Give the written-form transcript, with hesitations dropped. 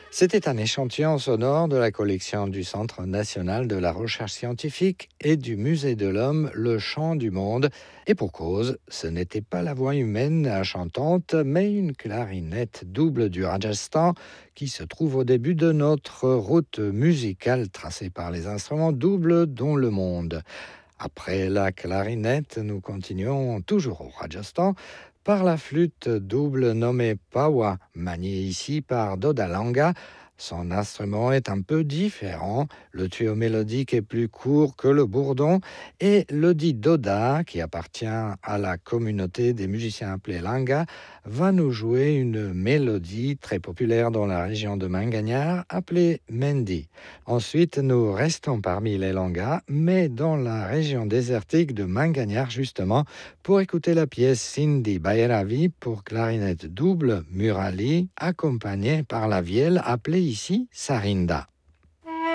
C'était un échantillon sonore de la collection du Centre national de la recherche scientifique et du Musée de l'Homme, Le Chant du Monde. Et pour cause, ce n'était pas la voix humaine chantante, mais une clarinette double du Rajasthan qui se trouve au début de notre route musicale tracée par les instruments doubles dont le monde. Après la clarinette, nous continuons toujours au Rajasthan par la flûte double nommée Pawa, maniée ici par Dodalanga. Son instrument est un peu différent. Le tuyau mélodique est plus court que le bourdon et le dit Doda, qui appartient à la communauté des musiciens appelés Langa, va nous jouer une mélodie très populaire dans la région de Manganyar appelée Mendi. Ensuite, nous restons parmi les Langas, mais dans la région désertique de Manganyar justement, pour écouter la pièce Sindhi Bhairavi pour clarinette double Murali, accompagnée par la vielle appelée ici Sarinda.